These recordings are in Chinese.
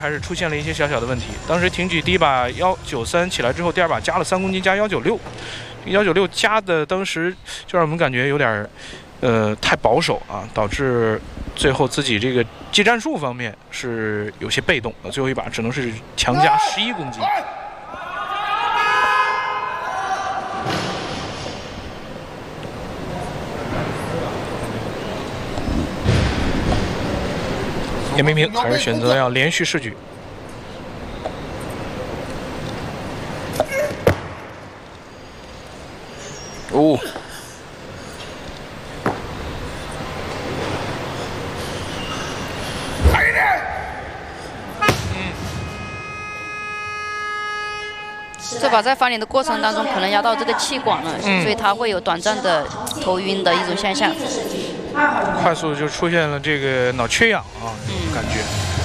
还是出现了一些小小的问题。当时挺举第一把193起来之后，第二把加了3公斤，加196，196加的当时就让我们感觉有点太保守啊，导致最后自己这个技战术方面是有些被动的，最后一把只能是强加11公斤。 严冰冰还是选择要连续试举。哦， 这把在翻脸的过程当中，可能压到这个气管了，所以它会有短暂的头晕的一种现象。 快速就出现了这个脑缺氧啊，感觉。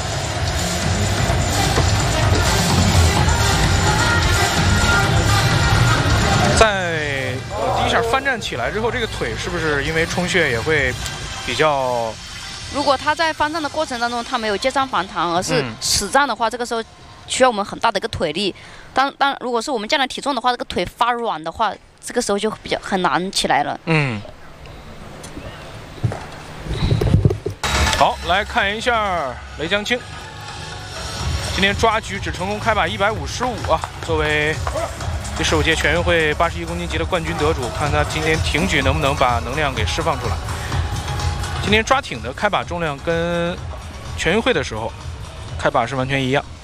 在第一下翻站起来之后，这个腿是不是因为充血也会比较？ 如果他在翻站的过程当中，他没有接站反弹，而是死站的话，这个时候需要我们很大的一个腿力。当如果是我们降了体重的话，这个腿发软的话，这个时候就比较很难起来了。 好，来看一下雷江青，今天抓举只成功开把155啊，作为第15届全运会81公斤级的冠军得主，看他今天挺举能不能把能量给释放出来。今天抓挺的开把重量跟全运会的时候开把是完全一样。